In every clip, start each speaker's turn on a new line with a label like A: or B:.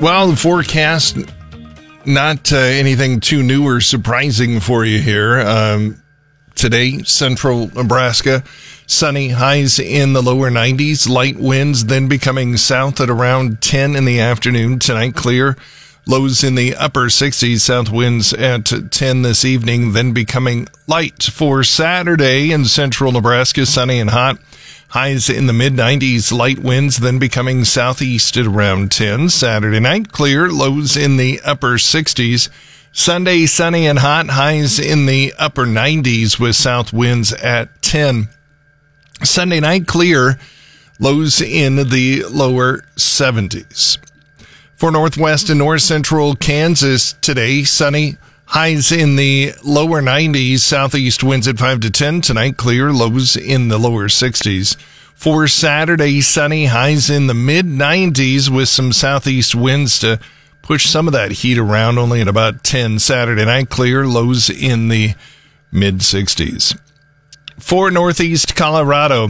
A: Well, the forecast, not anything too new or surprising for you here. Today, central Nebraska, sunny, highs in the lower 90s, light winds, then becoming south at around 10 in the afternoon. Tonight, clear, lows in the upper 60s, south winds at 10 this evening, then becoming light. For Saturday in central Nebraska, sunny and hot. Highs in the mid-90s, light winds, then becoming southeast at around 10. Saturday night, clear, lows in the upper 60s. Sunday, sunny and hot, highs in the upper 90s with south winds at 10. Sunday night, clear, lows in the lower 70s. For northwest and north central Kansas today, sunny, highs in the lower 90s, southeast winds at 5 to 10. Tonight, clear, lows in the lower 60s. For Saturday, sunny, highs in the mid-90s with some southeast winds to push some of that heat around, only at about 10. Saturday night, clear, lows in the mid-60s. For northeast Colorado,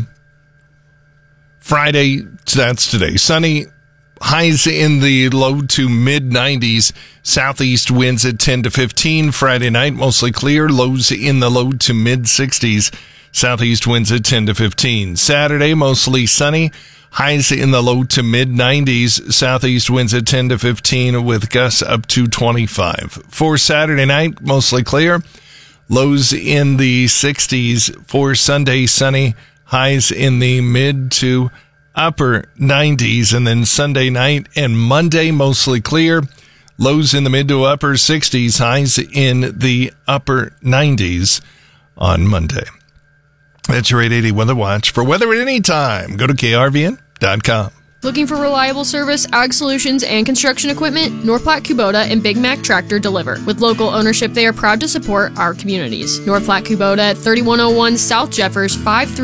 A: Friday, that's today, sunny, highs in the low to mid-90s, southeast winds at 10 to 15. Friday night, mostly clear, lows in the low to mid-60s, southeast winds at 10 to 15. Saturday, mostly sunny, highs in the low to mid-90s, southeast winds at 10 to 15 with gusts up to 25. For Saturday night, mostly clear, lows in the 60s. For Sunday, sunny, highs in the mid to upper 90s, and then Sunday night and Monday mostly clear, lows in the mid to upper 60s, highs in the upper 90s on Monday. That's your 880 Weather Watch. For weather at any time, go to krvn.com.
B: Looking for reliable service, ag solutions, and construction equipment? North Platte Kubota and Big Mac Tractor deliver. With local ownership, they are proud to support our communities. North Platte Kubota at 3101 South Jeffers,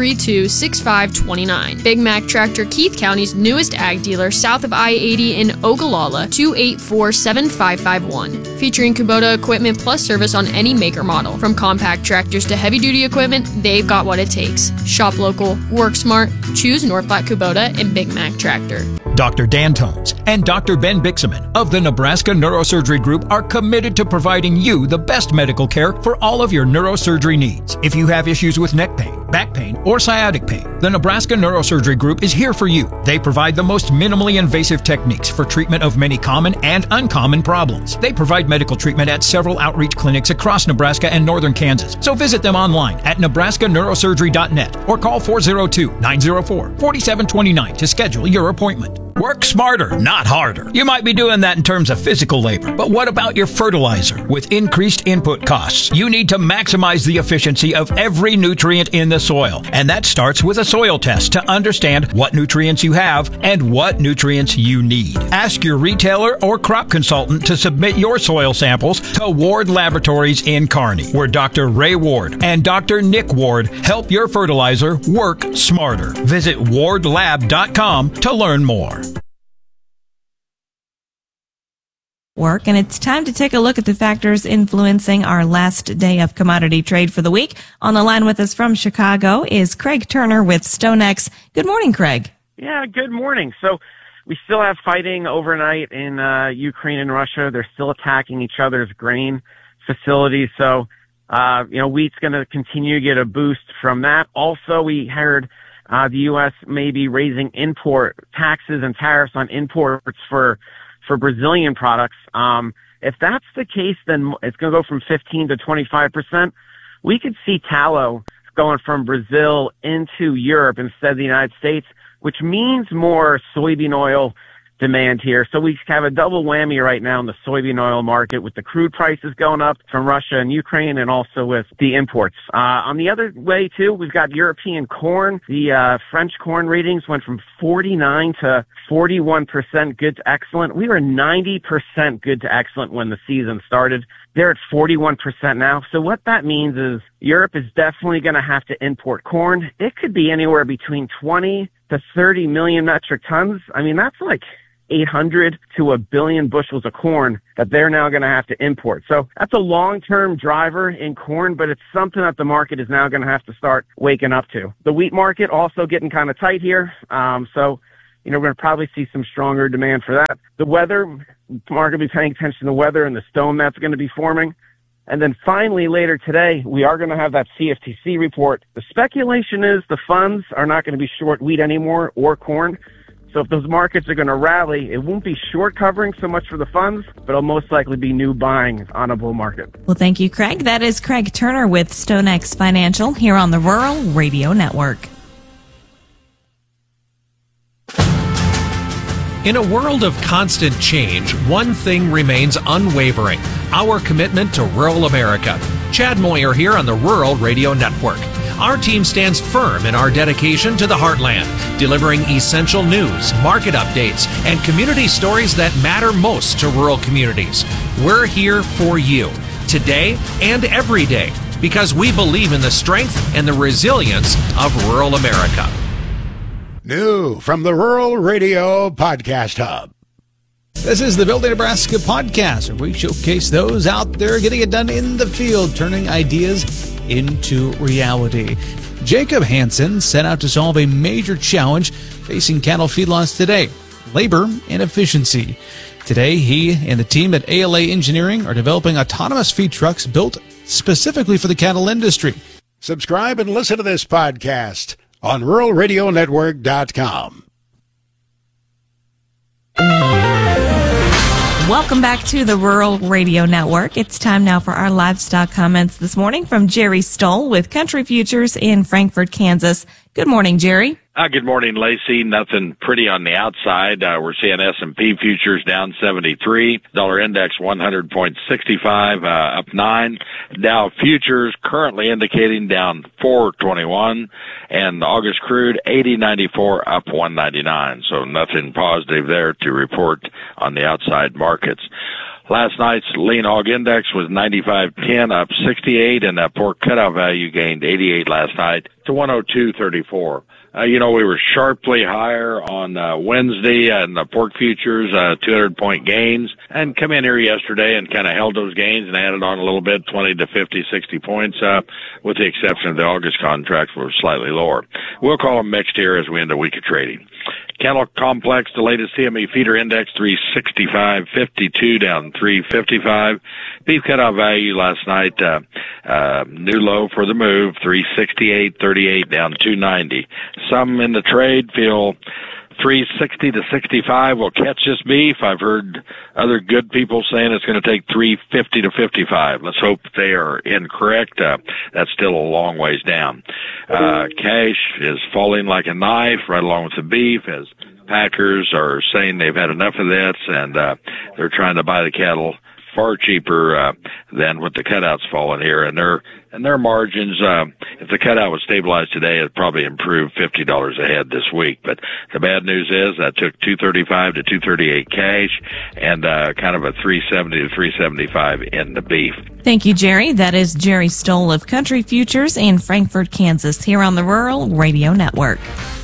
B: 532-6529. Big Mac Tractor, Keith County's newest ag dealer, south of I-80 in Ogallala, 284-7551. Featuring Kubota equipment plus service on any make or model. From compact tractors to heavy-duty equipment, they've got what it takes. Shop local, work smart, choose North Platte Kubota and Big Mac Tractor.
C: Dr. Dan Tones and Dr. Ben Bixaman of the Nebraska Neurosurgery Group are committed to providing you the best medical care for all of your neurosurgery needs. If you have issues with neck pain, back pain, or sciatic pain, the Nebraska Neurosurgery Group is here for you. They provide the most minimally invasive techniques for treatment of many common and uncommon problems. They provide medical treatment at several outreach clinics across Nebraska and northern Kansas. So visit them online at nebraskaneurosurgery.net or call 402-904-4729 to schedule your appointment. Work smarter, not harder. You might be doing that in terms of physical labor, but what about your fertilizer? With increased input costs, you need to maximize the efficiency of every nutrient in the soil, and that starts with a soil test to understand what nutrients you have and what nutrients you need. Ask your retailer or crop consultant to submit your soil samples to Ward Laboratories in Kearney, where Dr. Ray Ward and Dr. Nick Ward help your fertilizer work smarter. Visit wardlab.com to learn more.
D: And it's time to take a look at the factors influencing our last day of commodity trade for the week. On the line with us from Chicago is Craig Turner with StoneX. Good morning, Craig.
E: Yeah, good morning. So we still have fighting overnight in Ukraine and Russia. They're still attacking each other's grain facilities. So, wheat's going to continue to get a boost from that. Also, we heard the U.S. may be raising import taxes and tariffs on imports for Brazilian products. If that's the case, then it's going to go from 15 to 25%. We could see tallow going from Brazil into Europe instead of the United States, which means more soybean oil demand here. So we have a double whammy right now in the soybean oil market with the crude prices going up from Russia and Ukraine and also with the imports. On the other way too, we've got European corn. The French corn ratings went from 49 to 41% good to excellent. We were 90% good to excellent when the season started. They're at 41% now. So what that means is Europe is definitely going to have to import corn. It could be anywhere between 20 to 30 million metric tons. I mean, that's like 800 to a billion bushels of corn that they're now going to have to import. So that's a long-term driver in corn, but it's something that the market is now going to have to start waking up to. The wheat market also getting kind of tight here. we're going to probably see some stronger demand for that. The weather, market will be paying attention to the weather and the stone that's going to be forming. And then finally, later today, we are going to have that CFTC report. The speculation is the funds are not going to be short wheat anymore or corn. So if those markets are going to rally, it won't be short covering so much for the funds, but it'll most likely be new buying on a bull market.
D: Well, thank you, Craig. That is Craig Turner with StoneX Financial here on the Rural Radio Network.
F: In a world of constant change, one thing remains unwavering: our commitment to rural America. Chad Moyer here on the Rural Radio Network. Our team stands firm in our dedication to the heartland, delivering essential news, market updates, and community stories that matter most to rural communities. We're here for you, today and every day, because we believe in the strength and the resilience of rural America.
G: New from the Rural Radio Podcast Hub.
H: This is the Building Nebraska podcast, where we showcase those out there getting it done in the field, turning ideas into reality. Jacob Hansen set out to solve a major challenge facing cattle feedlots today: labor and efficiency. Today, he and the team at ALA Engineering are developing autonomous feed trucks built specifically for the cattle industry.
G: Subscribe and listen to this podcast on ruralradionetwork.com.
D: Welcome back to the Rural Radio Network. It's time now for our livestock comments this morning from Jerry Stoll with Country Futures in Frankfort, Kansas. Good morning, Jerry.
I: Good morning, Lacey. Nothing pretty on the outside. We're seeing S&P futures down 73, dollar index 100.65, up 9. Dow futures currently indicating down 421, and August crude 80.94, up 199. So nothing positive there to report on the outside markets. Last night's lean hog index was 95.10, up 68, and that pork cutout value gained 88 last night to 102.34. We were sharply higher on Wednesday and the pork futures, 200-point gains, and come in here yesterday and kind of held those gains and added on a little bit, 20 to 50, 60 points, with the exception of the August contracts were slightly lower. We'll call them mixed here as we end the week of trading. Cattle complex, the latest CME feeder index 365.52, down 355. Beef cutout value last night, new low for the move, 368.38, down 290. Some in the trade feel 360 to 65 will catch this beef. I've heard other good people saying it's going to take 350 to 55. Let's hope they are incorrect. That's still a long ways down. Cash is falling like a knife right along with the beef, as packers are saying they've had enough of this, and they're trying to buy the cattle far cheaper than what the cutouts falling here, and their margins. If the cutout was stabilized today, it'd probably improve $50 a head this week. But the bad news is that took 235 to 238 cash, and kind of a 370 to 375 in the beef.
D: Thank you, Jerry. That is Jerry Stoll of Country Futures in Frankfort, Kansas, here on the Rural Radio Network.